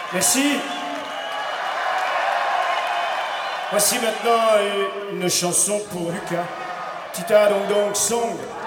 Merci. Voici maintenant une chanson pour Lucas. Tita Dong Dong Song.